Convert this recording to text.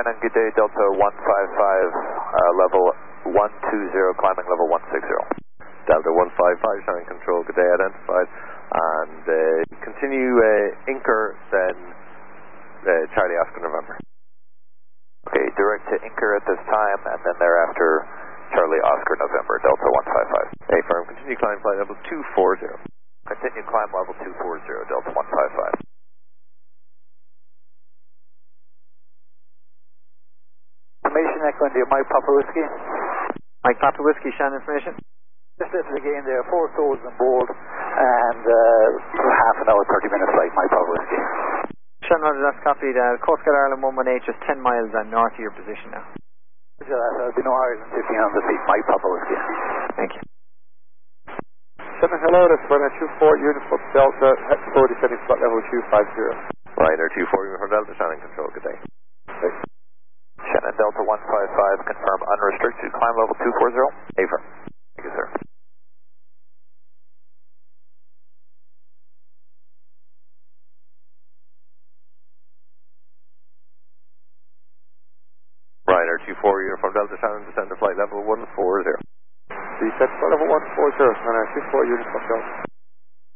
Shannon, good day, Delta 155, level 120, climbing level 160. Delta 155, Shannon Control, good day, identified. And continue Inker, then Charlie Oscar November. Okay, direct to Inker at this time, and then thereafter Charlie Oscar November, Delta 155. A firm, continue climb flight level 240. Continue climb level 240, Delta 155. Information Echo India, Mike Papa Whiskey. Mike Papa Whiskey, Shannon information. Just listen again there, 4 souls on board, and half an hour, 30 minutes flight, Mike Papa Whiskey. Shannon, that's copied. Coast Guard Ireland 118, just 10 miles north of your position now. There'll be no higher than 15 on the seat, Mike Papa Whiskey. Thank you. Shannon, hello, this is Ryanair 24, Uniform Delta, Hexco, descending flight level 250. Ryanair 24, Uniform Delta, Shannon Control, good day. Shannon, Delta 155, confirm unrestricted, climb level 240. Affirm. Thank you, sir. Ryanair 24, Uniform Delta, Shannon, descend to flight level 140. Descend to flight level 140, Ryanair 24, Uniform Delta.